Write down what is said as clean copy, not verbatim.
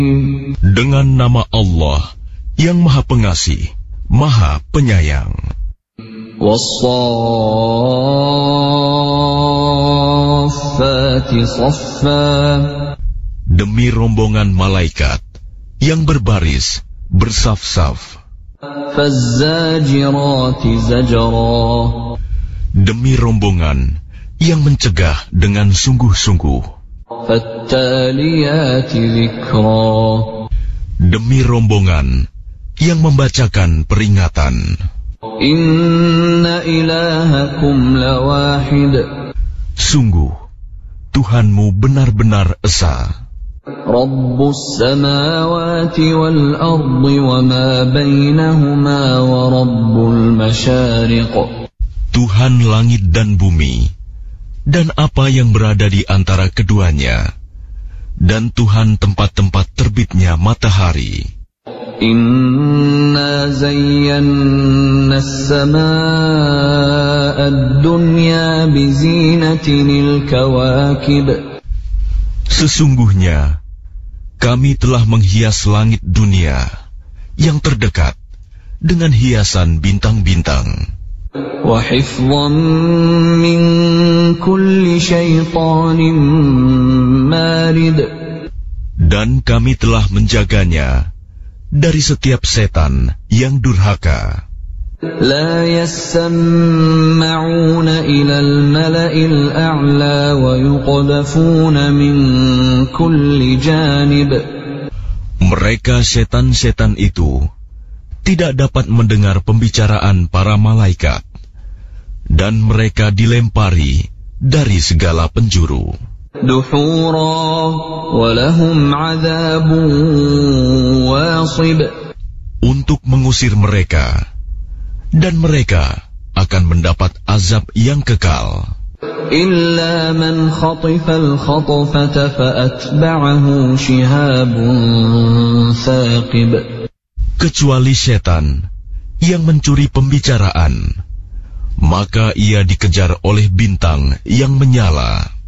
Dengan nama Allah yang Maha Pengasih, Maha Penyayang. وَالصَّافَّاتِ صَفًّا. Demi rombongan malaikat yang berbaris bersaf-saf. فَالزَّاجِرَاتِ زَجْرًا. Demi rombongan yang mencegah dengan sungguh-sungguh. فَالتَّالِيَاتِ ذِكْرًا. Demi rombongan yang membacakan peringatan. إِنَّ إِلَٰهَكُمْ لَوَاحِدٌ. Sungguh, Tuhanmu benar-benar esa. رَبُّ السَّمَاوَاتِ وَالْأَرْضِ وَمَا بَيْنَهُمَا وَرَبُّ الْمَشَارِقِ. Tuhan langit dan bumi, dan apa yang berada di antara keduanya, dan Tuhan tempat-tempat terbitnya matahari. Inna zayyana as-samaa'a ad-dunya bizinatinil kawakib. Sesungguhnya, kami telah menghias langit dunia yang terdekat dengan hiasan bintang-bintang. Wa hifdhan min kulli syaitanin marid. Dan kami telah menjaganya dari setiap setan yang durhaka. La yasma'una ila al-mala'il a'la wa yuqdhafuna min kulli janib. Mereka setan-setan itu tidak dapat mendengar pembicaraan para malaikat, dan mereka dilempari dari segala penjuru. Duhura wa lahum 'adzabun wasib. Untuk mengusir mereka, dan mereka akan mendapat azab yang kekal. Illa man khatifa al-khatfata fa'atba'ahu shihabun thaqib. Kecuali setan yang mencuri pembicaraan, maka ia dikejar oleh bintang yang menyala.